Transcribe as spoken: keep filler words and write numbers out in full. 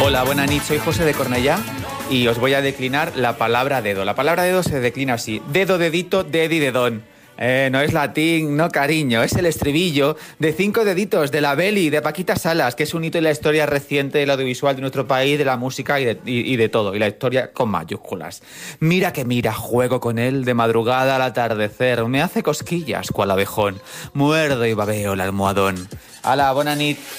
Hola, buenas noches, soy José de Cornellá y os voy a declinar la palabra dedo. La palabra dedo se declina así: dedo, dedito, dedi, dedón. Eh, no es latín, no cariño, es el estribillo de Cinco deditos de la Beli, de Paquita Salas, que es un hito en la historia reciente del audiovisual de nuestro país, de la música y de, y, y de todo, y la historia con mayúsculas. Mira que mira, juego con él de madrugada al atardecer, me hace cosquillas cual abejón, muerdo y babeo el almohadón. Ala, bona nit.